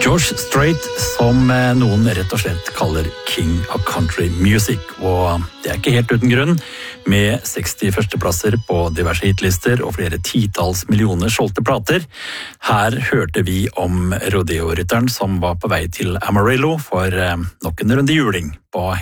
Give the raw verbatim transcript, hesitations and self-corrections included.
George Strait, som noen rett og slett kaller King of Country Music, og det er ikke helt uten grunn. Med seksti førsteplasser på diverse hitlister og flere titalls millioner solgte plater. Her hørte vi om rodeo-rytteren som var på vei til Amarillo for nok en runde juling på